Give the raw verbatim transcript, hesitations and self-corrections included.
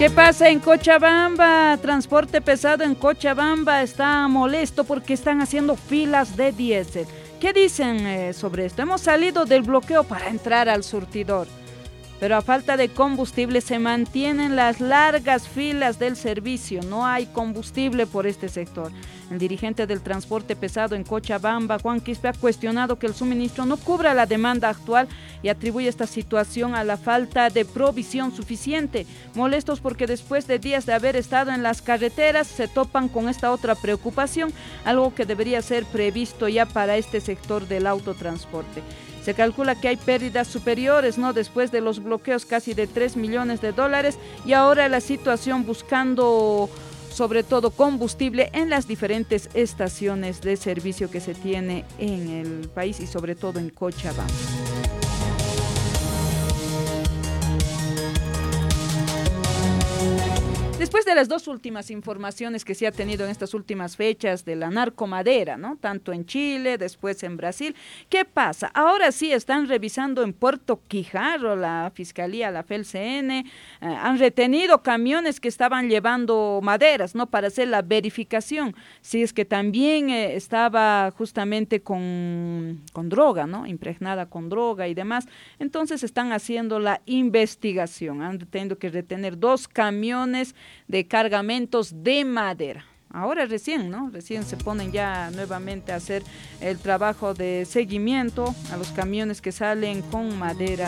¿Qué pasa en Cochabamba? Transporte pesado en Cochabamba está molesto porque están haciendo filas de diésel. ¿Qué dicen eh, sobre esto? Hemos salido del bloqueo para entrar al surtidor, pero a falta de combustible se mantienen las largas filas del servicio. No hay combustible por este sector. El dirigente del transporte pesado en Cochabamba, Juan Quispe, ha cuestionado que el suministro no cubra la demanda actual y atribuye esta situación a la falta de provisión suficiente. Molestos porque después de días de haber estado en las carreteras se topan con esta otra preocupación, algo que debería ser previsto ya para este sector del autotransporte. Se calcula que hay pérdidas superiores, ¿no?, después de los bloqueos casi de tres millones de dólares, y ahora la situación buscando sobre todo combustible en las diferentes estaciones de servicio que se tiene en el país y sobre todo en Cochabamba. Después de las dos últimas informaciones que se ha tenido en estas últimas fechas de la narcomadera, ¿no?, tanto en Chile, después en Brasil, ¿qué pasa? Ahora sí están revisando en Puerto Quijarro, la Fiscalía, la F E L C N, eh, han retenido camiones que estaban llevando maderas, ¿no?, para hacer la verificación, si es que también eh, estaba justamente con, con droga, ¿no?, impregnada con droga y demás. Entonces están haciendo la investigación, han tenido que retener dos camiones de cargamentos de madera. Ahora recién, ¿no? Recién se ponen ya nuevamente a hacer el trabajo de seguimiento a los camiones que salen con madera